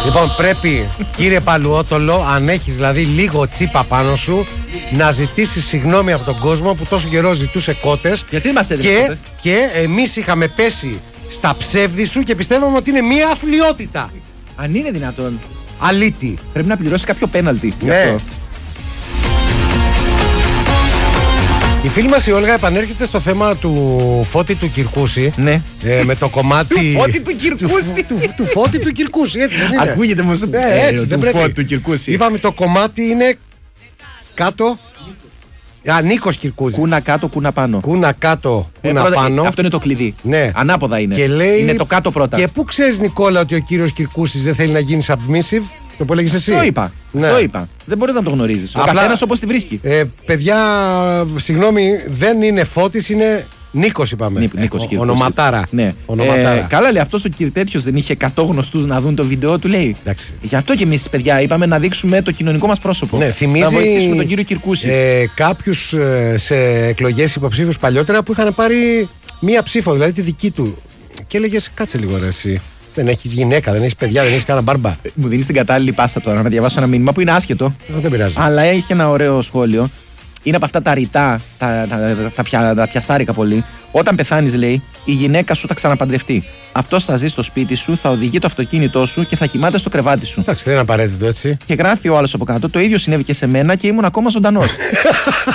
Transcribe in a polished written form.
Λοιπόν, πρέπει, κύριε Παλουότολο, αν έχεις δηλαδή λίγο τσίπα πάνω σου, να ζητήσεις συγγνώμη από τον κόσμο που τόσο καιρό ζητούσε κότες. Γιατί μας έδινε κότες? Και εμείς είχαμε πέσει στα ψεύδη σου και πιστεύαμε ότι είναι μία αθλιότητα. Αν είναι δυνατόν. Αλήτη. Πρέπει να πληρώσει κάποιο πέναλτι. Ναι. Η φίλη μας η Όλγα επανέρχεται στο θέμα του Φώτη του Κυρκούση. Ναι. Με το κομμάτι. Του Φώτη του Κυρκούση. Του Φώτη του Κυρκούση, έτσι δεν είναι? Ακούγεται όμως. Έτσι δεν πρέπει. Φώτη του Κυρκούση. Είπαμε το κομμάτι είναι κάτω. Νίκος Κυρκούζης. Κούνα κάτω, κούνα πάνω. Κούνα κάτω, κούνα πάνω. Αυτό είναι το κλειδί. Ναι. Ανάποδα είναι. Και λέει, είναι το κάτω πρώτα. Και πού ξέρεις, Νικόλα, ότι ο κύριος Κυρκούσης δεν θέλει να γίνει submissive? Το που έλεγες εσύ. Το είπα. Ναι. Το είπα. Δεν μπορείς να το γνωρίζεις. Ο καθένας όπως τη βρίσκει. Παιδιά, συγγνώμη, δεν είναι Φώτης, είναι Νίκος, είπαμε. Νίκος Ονοματάρα. Ναι. Καλά, λέει, αυτός ο τέτοιος δεν είχε 100 γνωστούς να δουν το βίντεο του, λέει. Εντάξει. Γι' αυτό και εμείς, παιδιά, είπαμε να δείξουμε το κοινωνικό μας πρόσωπο. Ναι, θυμίζει. Να βοηθήσουμε τον κύριο Κυρκούση. Κάποιους σε εκλογές υποψήφιους παλιότερα που είχαν πάρει μία ψήφο, δηλαδή τη δική του. Και έλεγες, κάτσε λίγο ρε εσύ. Δεν έχεις γυναίκα, δεν έχεις παιδιά, δεν έχεις κανένα μπάρμπα. Μου δίνεις την κατάλληλη πάσα τώρα να διαβάσω ένα μήνυμα που είναι άσχετο. Δεν πειράζει. Αλλά έχει ένα ωραίο σχόλιο. Είναι από αυτά τα ρητά, τα πιασάρικα πολύ. Όταν πεθάνεις, λέει, η γυναίκα σου θα ξαναπαντρευτεί. Αυτός θα ζει στο σπίτι σου, θα οδηγεί το αυτοκίνητό σου και θα κοιμάται στο κρεβάτι σου. Εντάξει, δεν είναι απαραίτητο έτσι. Και γράφει ο άλλος από κάτω, το ίδιο συνέβη και σε μένα και ήμουν ακόμα ζωντανός.